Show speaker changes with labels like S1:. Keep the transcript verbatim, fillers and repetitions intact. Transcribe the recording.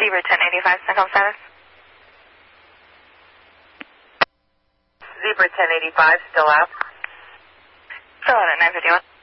S1: Zebra ten eighty-five, Central Service.
S2: Zebra ten eighty-five, still out.
S1: Still out at nine fifty-one.